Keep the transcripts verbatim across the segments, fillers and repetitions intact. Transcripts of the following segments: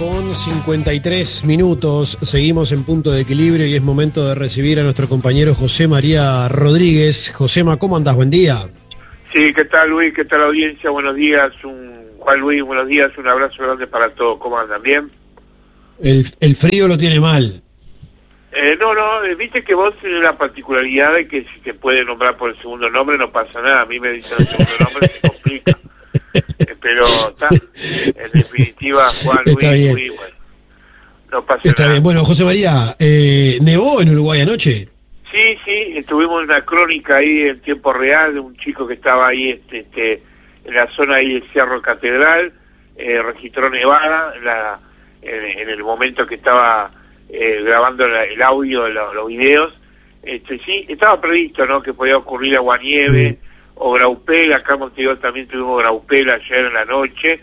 con cincuenta y tres minutos, seguimos en punto de equilibrio y es momento de recibir a nuestro compañero José María Rodríguez. Josema, ¿cómo andás? Buen día. Sí, ¿qué tal, Luis? ¿Qué tal, audiencia? Buenos días, un Juan Luis, buenos días, un abrazo grande para todos. ¿Cómo andan? ¿Bien? El, el frío lo tiene mal. Eh, no, no, eh, viste que vos tenés la particularidad de que si te puede nombrar por el segundo nombre no pasa nada. A mí me dicen el segundo nombre, se complica. Eh, pero está, en definitiva, Juan Está Luis, bien. Luis, bueno, no pasa Está nada. bien. Bueno, José María, eh, ¿nevó en Uruguay anoche? Sí, sí, estuvimos en una crónica ahí en tiempo real de un chico que estaba ahí este, este, en la zona ahí del Cerro Catedral, eh, registró nevada en, la, en, en el momento que estaba eh, grabando la, el audio, la, los videos. Este, sí, estaba previsto, ¿no?, que podía ocurrir aguanieve mm. o graupel. Acá en Montevideo también tuvimos graupel ayer en la noche.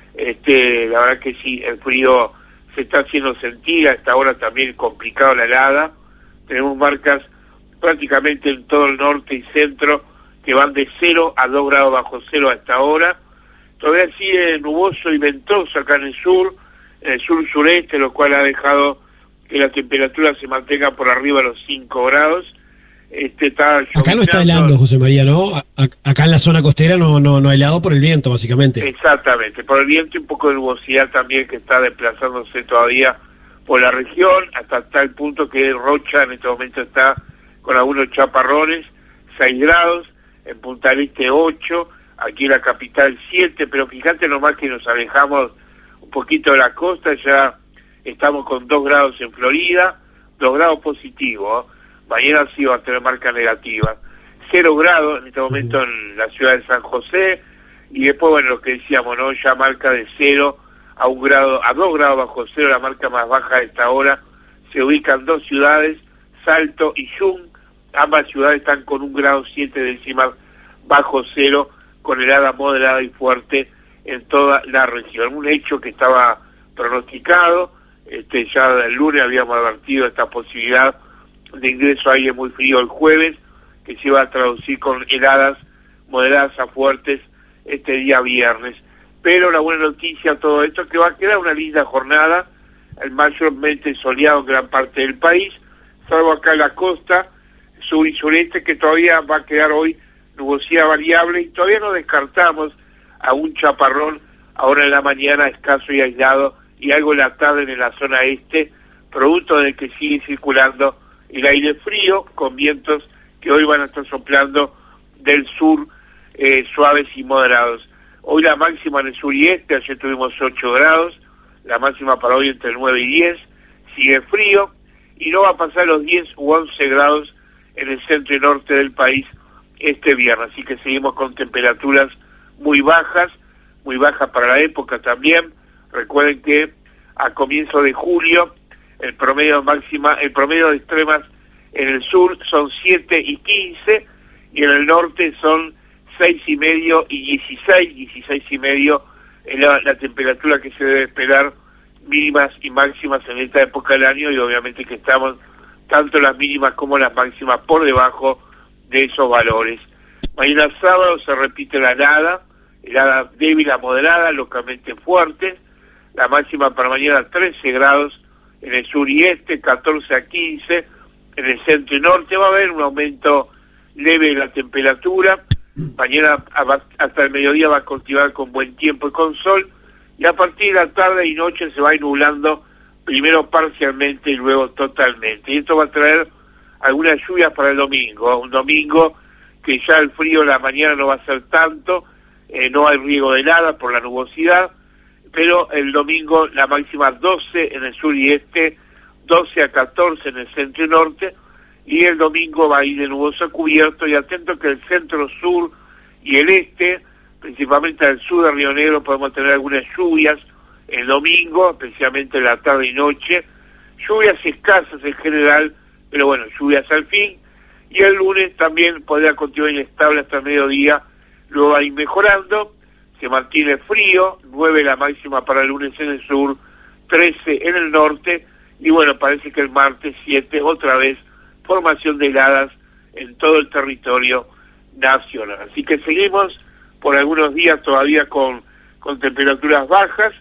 Este, la verdad que sí, el frío se está haciendo sentir, a esta hora también complicado la helada. Tenemos marcas prácticamente en todo el norte y centro que van de cero a dos grados bajo cero a esta hora. Todavía sigue nuboso y ventoso acá en el sur, en el sur-sureste, lo cual ha dejado que la temperatura se mantenga por arriba de los cinco grados. Este, está acá no está helando, José María, ¿no? A, acá en la zona costera no, no, no ha helado por el viento, básicamente. Exactamente, por el viento y un poco de nubosidad también que está desplazándose todavía por la región, hasta tal punto que Rocha en este momento está con algunos chaparrones, seis grados, en Punta del Este ocho, aquí en la capital siete, pero fíjate nomás que nos alejamos un poquito de la costa, ya estamos con dos grados en Florida, dos grados positivos, mañana sí va a tener marca negativa, cero grados en este momento en la ciudad de San José, y después, bueno, lo que decíamos, ¿no?, ya marca de cero a un grado, a dos grados bajo cero, la marca más baja de esta hora. Se ubican dos ciudades, Salto y Yung. Ambas ciudades están con un grado siete décimas bajo cero, con helada moderada y fuerte en toda la región. Un hecho que estaba pronosticado, este, ya el lunes habíamos advertido esta posibilidad de ingreso a aire muy frío el jueves, que se iba a traducir con heladas moderadas a fuertes este día viernes. Pero la buena noticia todo esto es que va a quedar una linda jornada, mayormente soleado en gran parte del país, salvo acá en la costa sur y sureste, que todavía va a quedar hoy nubosidad variable, y todavía no descartamos a un chaparrón ahora en la mañana escaso y aislado, y algo en la tarde en la zona este, producto de que sigue circulando el aire frío con vientos que hoy van a estar soplando del sur, eh, suaves y moderados. Hoy la máxima en el sur y este, ayer tuvimos ocho grados, la máxima para hoy entre nueve y diez, sigue frío, y no va a pasar los diez u once grados en el centro y norte del país este viernes, así que seguimos con temperaturas muy bajas, muy bajas para la época también. Recuerden que a comienzo de julio el promedio máxima, el promedio de extremas en el sur son siete y quince, y en el norte son seis y medio y dieciséis, dieciséis y medio es la, la temperatura que se debe esperar, mínimas y máximas en esta época del año, y obviamente que estamos tanto las mínimas como las máximas por debajo de esos valores. Mañana sábado se repite la helada, helada débil a moderada, localmente fuerte, la máxima para mañana trece grados en el sur y este, catorce a quince en el centro y norte. Va a haber un aumento leve de la temperatura, mañana hasta el mediodía va a continuar con buen tiempo y con sol, y a partir de la tarde y noche se va a ir nublando, primero parcialmente y luego totalmente. Y esto va a traer algunas lluvias para el domingo, un domingo que ya el frío en la mañana no va a ser tanto, eh, no hay riesgo de helada por la nubosidad, pero el domingo la máxima doce en el sur y este, doce a catorce en el centro y norte, y el domingo va a ir de nuboso a cubierto, y atento que el centro sur y el este, principalmente al sur de Río Negro, podemos tener algunas lluvias el domingo, especialmente en la tarde y noche, lluvias escasas en general, pero bueno, lluvias al fin, y el lunes también podría continuar inestable hasta el mediodía, luego va a ir mejorando, se mantiene frío, nueve la máxima para el lunes en el sur, trece en el norte, y bueno, parece que el martes siete otra vez formación de heladas en todo el territorio nacional. Así que seguimos por algunos días todavía con, con temperaturas bajas,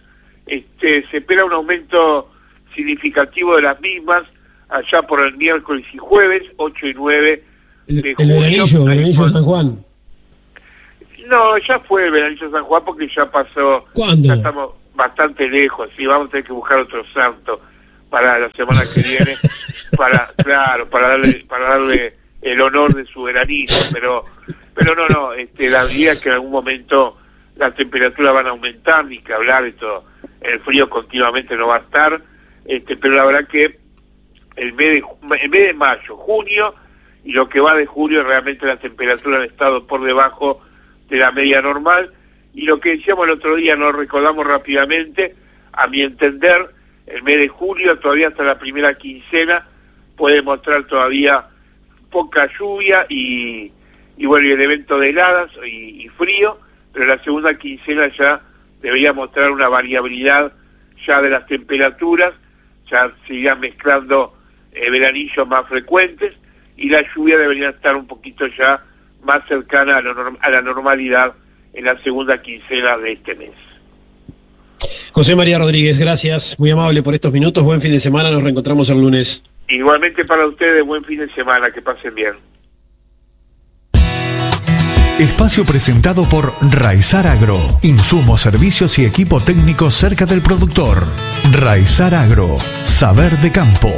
este, se espera un aumento significativo de las mismas allá por el miércoles y jueves, ocho y nueve de el, junio. El veranillo, veranillo de San Juan. No, ya fue el veranillo de San Juan porque ya pasó. ¿Cuándo? Ya estamos bastante lejos, sí, vamos a tener que buscar otro santo para la semana que viene, para, claro, para darle, para darle el honor de su veranillo, pero, pero no, no, este, la idea es que en algún momento las temperaturas van a aumentar, ni que hablar de todo, el frío continuamente no va a estar, este, pero la verdad que el mes de, el mes de mayo, junio, y lo que va de julio, realmente las temperaturas han estado por debajo de la media normal, y lo que decíamos el otro día, nos recordamos rápidamente, a mi entender, el mes de julio, todavía hasta la primera quincena, puede mostrar todavía poca lluvia y, y bueno, y el evento de heladas y, y frío, pero la segunda quincena ya debería mostrar una variabilidad ya de las temperaturas, ya se irán mezclando eh, veranillos más frecuentes, y la lluvia debería estar un poquito ya más cercana a, lo norm- a la normalidad en la segunda quincena de este mes. José María Rodríguez, gracias, muy amable por estos minutos, buen fin de semana, nos reencontramos el lunes. Igualmente para ustedes, buen fin de semana, que pasen bien. Espacio presentado por Raizar Agro. Insumos, servicios y equipo técnico cerca del productor. Raizar Agro. Saber de campo.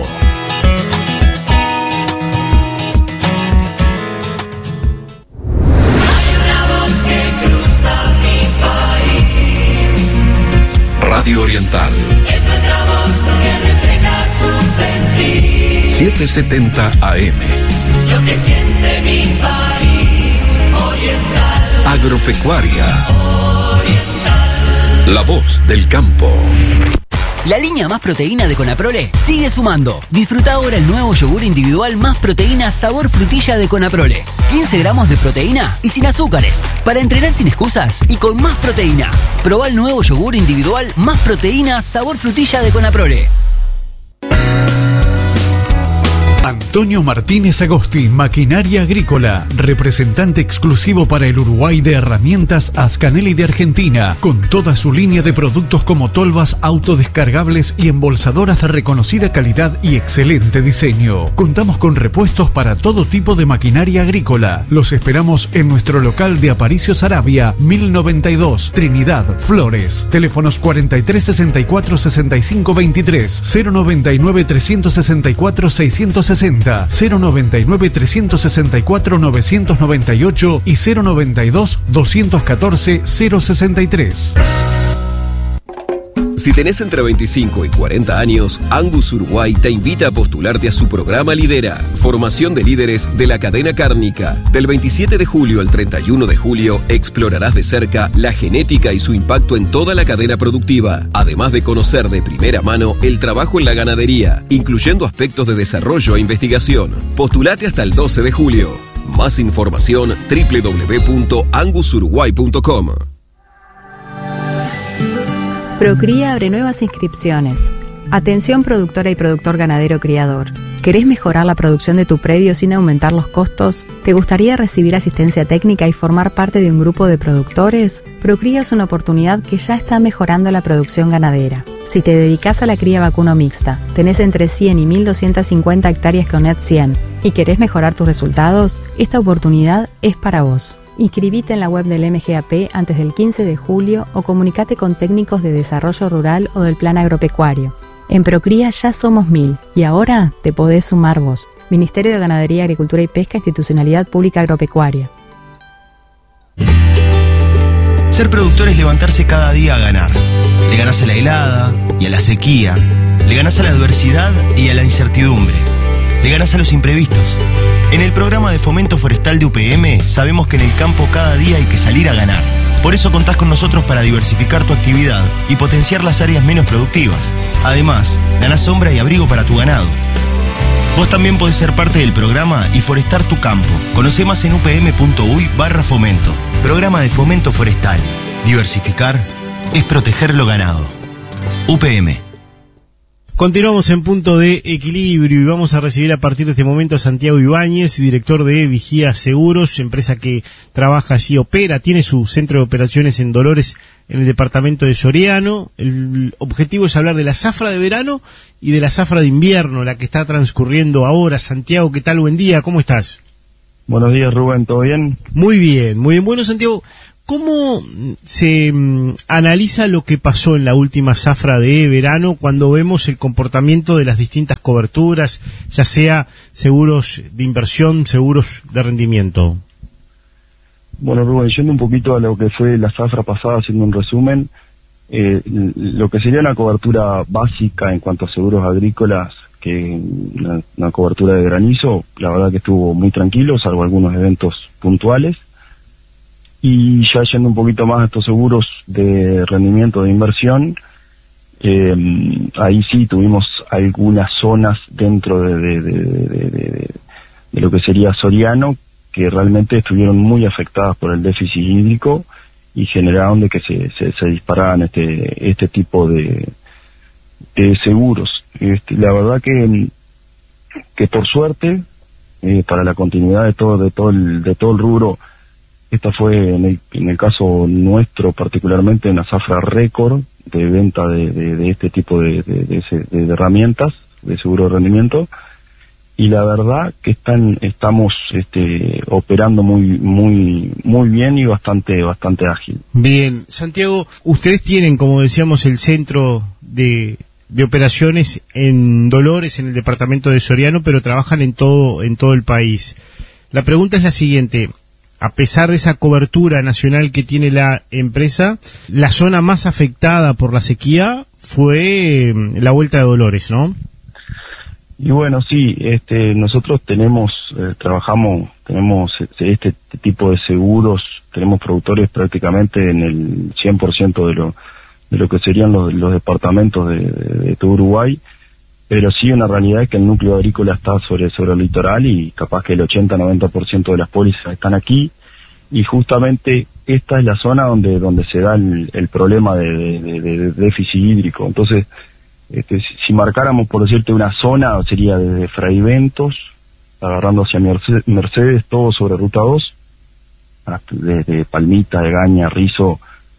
Radio Oriental. Es nuestra voz que refleja su sentir. setecientos setenta A M. Lo que siente mi país. Oriental. Agropecuaria. Oriental. La voz del campo. La línea Más Proteína de Conaprole sigue sumando. Disfruta ahora el nuevo yogur individual Más Proteína sabor frutilla de Conaprole. quince gramos de proteína y sin azúcares. Para entrenar sin excusas y con más proteína. Probá el nuevo yogur individual Más Proteína sabor frutilla de Conaprole. Antonio Martínez Agosti, Maquinaria Agrícola, representante exclusivo para el Uruguay de herramientas Ascanelli de Argentina, con toda su línea de productos como tolvas autodescargables y embolsadoras de reconocida calidad y excelente diseño. Contamos con repuestos para todo tipo de maquinaria agrícola. Los esperamos en nuestro local de Aparicio Saravia, mil noventa y dos, Trinidad, Flores. Teléfonos cuarenta y tres sesenta y cuatro sesenta y cinco veintitrés, cero noventa y nueve trescientos sesenta y cuatro seiscientos sesenta, cero noventa y nueve trescientos sesenta y cuatro novecientos noventa y ocho y cero noventa y dos doscientos catorce cero sesenta y tres. Si tenés entre veinticinco y cuarenta años, Angus Uruguay te invita a postularte a su programa Lidera, formación de líderes de la cadena cárnica. Del veintisiete de julio al treinta y uno de julio, explorarás de cerca la genética y su impacto en toda la cadena productiva, además de conocer de primera mano el trabajo en la ganadería, incluyendo aspectos de desarrollo e investigación. Postulate hasta el doce de julio. Más información doble u doble u doble u punto angus uruguay punto com. Procría abre nuevas inscripciones. Atención productora y productor ganadero criador. ¿Querés mejorar la producción de tu predio sin aumentar los costos? ¿Te gustaría recibir asistencia técnica y formar parte de un grupo de productores? Procría es una oportunidad que ya está mejorando la producción ganadera. Si te dedicas a la cría vacuno mixta, tenés entre cien y mil doscientas cincuenta hectáreas con N E T cien y querés mejorar tus resultados, esta oportunidad es para vos. Inscribite en la web del M G A P antes del quince de julio o comunicate con técnicos de desarrollo rural o del plan agropecuario. En Procría ya somos mil y ahora te podés sumar vos. Ministerio de Ganadería, Agricultura y Pesca, Institucionalidad Pública Agropecuaria. Ser productor es levantarse cada día a ganar. Le ganás a la helada y a la sequía. Le ganás a la adversidad y a la incertidumbre. Le ganás a los imprevistos. En el programa de Fomento Forestal de U P M sabemos que en el campo cada día hay que salir a ganar. Por eso contás con nosotros para diversificar tu actividad y potenciar las áreas menos productivas. Además, ganás sombra y abrigo para tu ganado. Vos también podés ser parte del programa y forestar tu campo. Conocé más en upm.uy barra fomento. Programa de Fomento Forestal. Diversificar es proteger lo ganado. U P M. Continuamos en Punto de Equilibrio y vamos a recibir a partir de este momento a Santiago Ibáñez, director de Vigía Seguros, empresa que trabaja allí, opera, tiene su centro de operaciones en Dolores, en el departamento de Soriano. El objetivo es hablar de la zafra de verano y de la zafra de invierno, la que está transcurriendo ahora. Santiago, ¿qué tal? Buen día, ¿cómo estás? Buenos días, Rubén, ¿todo bien? Muy bien, muy bien. Bueno, Santiago, ¿cómo se um, analiza lo que pasó en la última zafra de verano cuando vemos el comportamiento de las distintas coberturas, ya sea seguros de inversión, seguros de rendimiento? Bueno, Rubén, yendo un poquito a lo que fue la zafra pasada, haciendo un resumen, eh, lo que sería una cobertura básica en cuanto a seguros agrícolas, que una, una cobertura de granizo, la verdad que estuvo muy tranquilo, salvo algunos eventos puntuales. Y ya yendo un poquito más a estos seguros de rendimiento de inversión, eh, ahí sí tuvimos algunas zonas dentro de, de, de, de, de, de lo que sería Soriano, que realmente estuvieron muy afectadas por el déficit hídrico y generaron de que se, se, se dispararan este, este tipo de, de seguros. Este, la verdad que, que por suerte, eh, para la continuidad de todo, de todo el, de todo el rubro, esta fue, en el, en el caso nuestro particularmente, una zafra récord de venta de, de, de este tipo de, de, de, de, de herramientas de seguro de rendimiento, y la verdad que están estamos este, operando muy muy muy bien y bastante bastante ágil. Bien, Santiago, ustedes tienen, como decíamos, el centro de de operaciones en Dolores, en el departamento de Soriano, pero trabajan en todo en todo el país. La pregunta es la siguiente: a pesar de esa cobertura nacional que tiene la empresa, la zona más afectada por la sequía fue la Vuelta de Dolores, ¿no? Y bueno, sí, este, nosotros tenemos, eh, trabajamos, tenemos este tipo de seguros, tenemos productores prácticamente en el cien por ciento de lo, de lo que serían los, los departamentos de, de, de todo Uruguay, pero sí una realidad es que el núcleo agrícola está sobre, sobre el litoral y capaz que el ochenta a noventa por ciento de las pólizas están aquí, y justamente esta es la zona donde, donde se da el, el problema de, de, de, de déficit hídrico. Entonces, Este, si, si marcáramos, por decirte, una zona, sería desde Fraiventos, agarrando hacia Mercedes, Mercedes todo sobre Ruta dos, hasta, desde Palmita, Egaña, Rizo,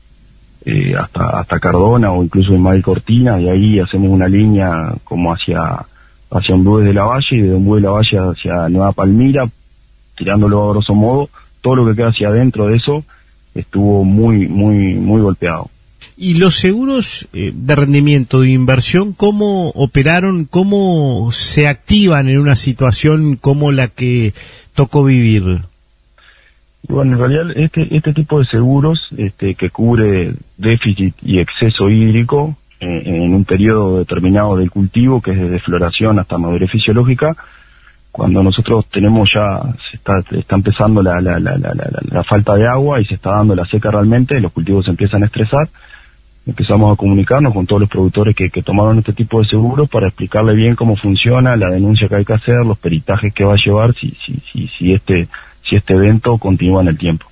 eh, hasta hasta Cardona o incluso en Mal Cortina, y ahí hacemos una línea como hacia hacia Ombúes de la Valle, y de Ombúes de la Valle hacia Nueva Palmira, tirándolo a grosso modo, todo lo que queda hacia adentro de eso estuvo muy, muy, muy golpeado. ¿Y los seguros eh, de rendimiento de inversión, cómo operaron, cómo se activan en una situación como la que tocó vivir? Bueno, en realidad este este tipo de seguros este, que cubre déficit y exceso hídrico eh, en un periodo determinado del cultivo, que es desde floración hasta madurez fisiológica, cuando nosotros tenemos ya, se está, está empezando la, la, la, la, la, la falta de agua y se está dando la seca realmente, los cultivos se empiezan a estresar. Empezamos a comunicarnos con todos los productores que, que tomaron este tipo de seguros para explicarle bien cómo funciona, la denuncia que hay que hacer, los peritajes que va a llevar si si si, si este si este evento continúa en el tiempo.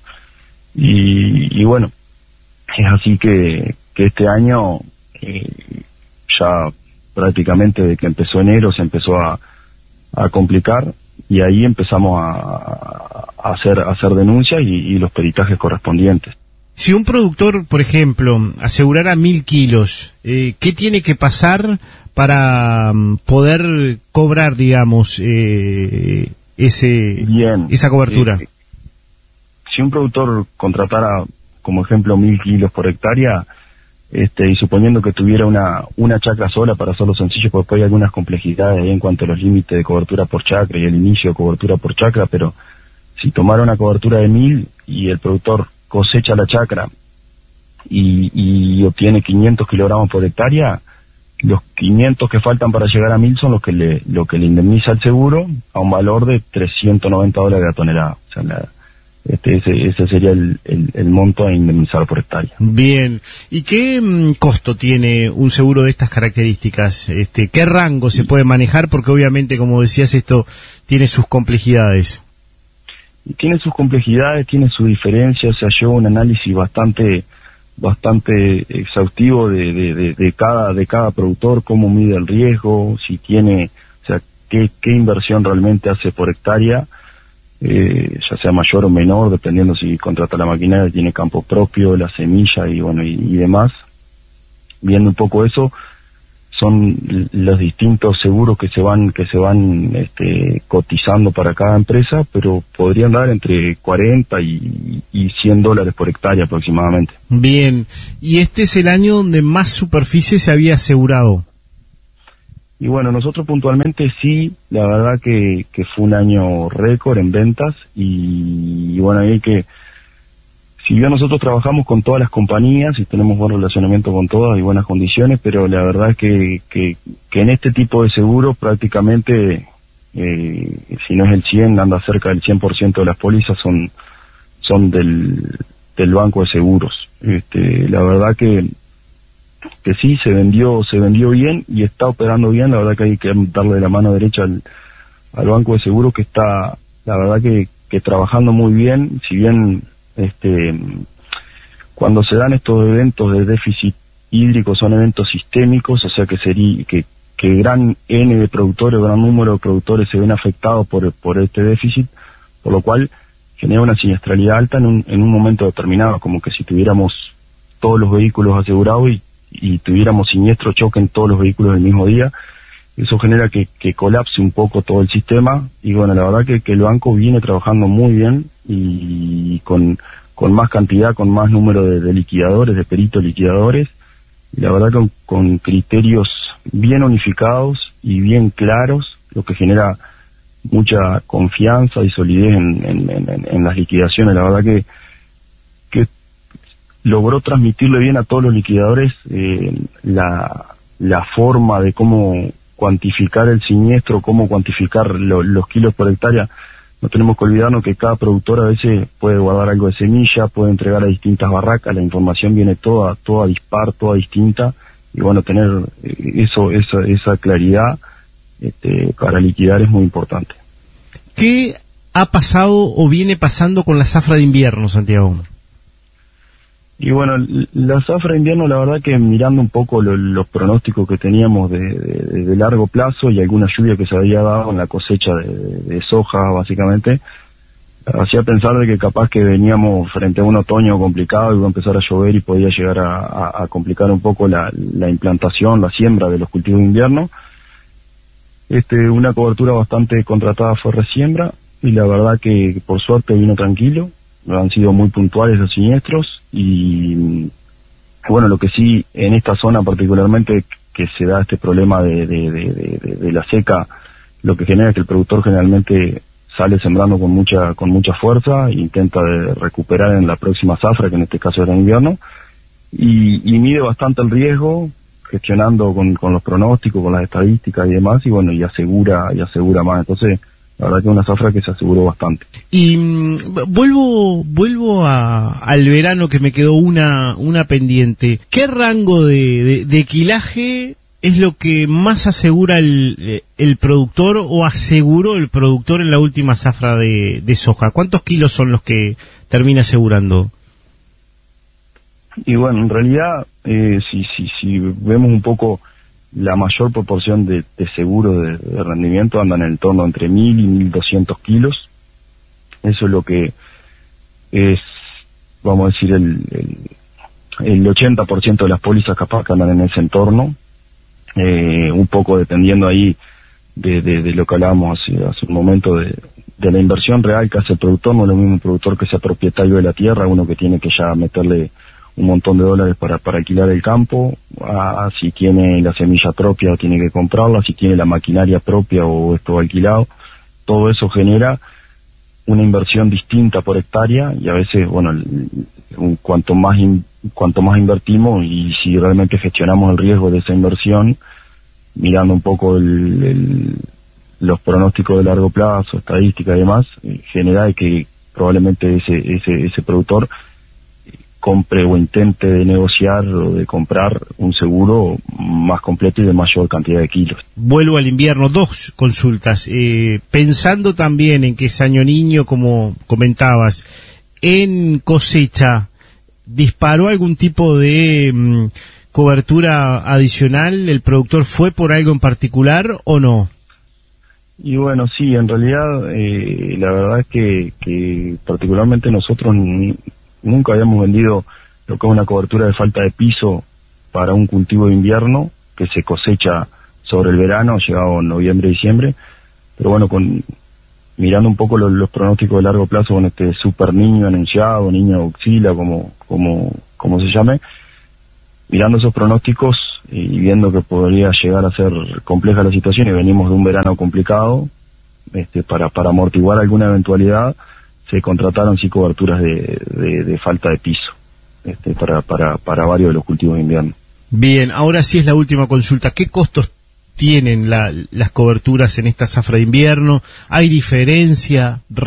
Y, y bueno, es así que, que este año eh, ya prácticamente desde que empezó enero se empezó a, a complicar, y ahí empezamos a, a hacer a hacer denuncias y, y los peritajes correspondientes. Si un productor, por ejemplo, asegurara mil kilos, eh, ¿qué tiene que pasar para um, poder cobrar, digamos, eh, ese Bien, esa cobertura? Eh, si un productor contratara, como ejemplo, mil kilos por hectárea, este, y suponiendo que tuviera una una chacra sola, para hacerlo sencillo, porque hay algunas complejidades ahí en cuanto a los límites de cobertura por chacra y el inicio de cobertura por chacra, pero si tomara una cobertura de mil y el productor cosecha la chacra y, y obtiene quinientos kilogramos por hectárea, los quinientos que faltan para llegar a mil son los que le lo que le indemniza el seguro a un valor de trescientos noventa dólares la tonelada. O sea, la, este ese, ese sería el, el, el monto a indemnizar por hectárea. Bien. ¿Y qué mm, costo tiene un seguro de estas características? Este, ¿qué rango se puede manejar? Porque obviamente, como decías, esto tiene sus complejidades. Tiene sus complejidades, tiene sus diferencias. O sea, lleva un análisis bastante bastante exhaustivo de, de, de, de cada de cada productor, cómo mide el riesgo, si tiene, o sea, qué, qué inversión realmente hace por hectárea, eh, ya sea mayor o menor, dependiendo si contrata la maquinaria, tiene campo propio, la semilla y bueno y, y demás. Viendo un poco eso, son los distintos seguros que se van que se van este, cotizando para cada empresa, pero podrían dar entre cuarenta y, y cien dólares por hectárea aproximadamente. Bien, y este es el año donde más superficie se había asegurado. Y bueno, nosotros puntualmente sí, la verdad que, que fue un año récord en ventas y, y bueno, ahí que si bien nosotros trabajamos con todas las compañías y tenemos buen relacionamiento con todas y buenas condiciones, pero la verdad es que, que, que en este tipo de seguros prácticamente, eh, si no es el cien, anda cerca del cien por ciento de las pólizas son son del, del banco de seguros. Este, la verdad que que sí, se vendió se vendió bien y está operando bien. La verdad que hay que darle la mano derecha al, al banco de seguros, que está, la verdad que, que trabajando muy bien. Si bien este cuando se dan estos eventos de déficit hídrico son eventos sistémicos, o sea que sería que, que gran N de productores, gran número de productores se ven afectados por, por este déficit, por lo cual genera una siniestralidad alta en un, en un momento determinado, como que si tuviéramos todos los vehículos asegurados y, y tuviéramos siniestro, choquen todos los vehículos el mismo día. Eso genera que, que colapse un poco todo el sistema y bueno, la verdad que, que el banco viene trabajando muy bien y con, con más cantidad, con más número de, de liquidadores, de peritos liquidadores, y la verdad con, con criterios bien unificados y bien claros, lo que genera mucha confianza y solidez en, en, en, en las liquidaciones. La verdad que, que logró transmitirle bien a todos los liquidadores eh, la, la forma de cómo cuantificar el siniestro, cómo cuantificar lo, los kilos por hectárea. No tenemos que olvidarnos que cada productor a veces puede guardar algo de semilla, puede entregar a distintas barracas, la información viene toda, toda dispar, toda distinta, y bueno, tener eso, esa, esa claridad este, para liquidar es muy importante. ¿Qué ha pasado o viene pasando con la zafra de invierno, Santiago? Y bueno, la zafra de invierno, la verdad que mirando un poco lo, los pronósticos que teníamos de, de, de largo plazo y alguna lluvia que se había dado en la cosecha de, de soja, básicamente, hacía pensar de que capaz que veníamos frente a un otoño complicado y iba a empezar a llover y podía llegar a, a, a complicar un poco la, la implantación, la siembra de los cultivos de invierno. Este, una cobertura bastante contratada fue resiembra y la verdad que por suerte vino tranquilo. Han sido muy puntuales los siniestros y bueno, lo que sí en esta zona particularmente que se da este problema de, de, de, de, de la seca, lo que genera es que el productor generalmente sale sembrando con mucha con mucha fuerza e intenta de recuperar en la próxima zafra, que en este caso era en invierno, y, y mide bastante el riesgo, gestionando con, con los pronósticos, con las estadísticas y demás, y bueno, y asegura y asegura más. Entonces la verdad que es una zafra que se aseguró bastante. Y mmm, vuelvo vuelvo a, al verano, que me quedó una una pendiente. ¿Qué rango de, de, de quilaje es lo que más asegura el, el productor o aseguró el productor en la última zafra de, de soja? ¿Cuántos kilos son los que termina asegurando? Y bueno, en realidad, eh, si, si, si vemos un poco, la mayor proporción de, de seguros de, de rendimiento andan en el torno entre mil y mil doscientos kilos. Eso es lo que es, vamos a decir, el, el, el ochenta por ciento de las pólizas capaz que andan en ese entorno. Eh, un poco dependiendo ahí de, de, de lo que hablábamos hace, hace un momento de, de la inversión real que hace el productor. No es lo mismo un productor que sea propietario de la tierra, uno que tiene que ya meterle un montón de dólares para, para alquilar el campo, a, a si tiene la semilla propia o tiene que comprarla, si tiene la maquinaria propia o esto alquilado. Todo eso genera una inversión distinta por hectárea y a veces, bueno, el, un, cuanto más in, cuanto más invertimos y si realmente gestionamos el riesgo de esa inversión, mirando un poco el, el, los pronósticos de largo plazo, estadísticas y demás, eh, genera que probablemente ese, ese, ese productor compre o intente de negociar o de comprar un seguro más completo y de mayor cantidad de kilos. Vuelvo al invierno, dos consultas. Eh, pensando también en que es año niño, como comentabas, en cosecha, ¿disparó algún tipo de mm, cobertura adicional? ¿El productor fue por algo en particular o no? Y bueno, sí, en realidad eh, la verdad es que, que particularmente nosotros n- nunca habíamos vendido lo que es una cobertura de falta de piso para un cultivo de invierno que se cosecha sobre el verano, llegado en noviembre, diciembre, pero bueno, con mirando un poco los, los pronósticos de largo plazo con este super niño anunciado, niño auxila, como, como, como se llame, mirando esos pronósticos y viendo que podría llegar a ser compleja la situación y venimos de un verano complicado, este, para, para amortiguar alguna eventualidad, se contrataron sí coberturas de, de, de falta de piso, este, para, para, para varios de los cultivos de invierno. Bien, ahora sí es la última consulta. ¿Qué costos tienen la, las coberturas en esta zafra de invierno? ¿Hay diferencia?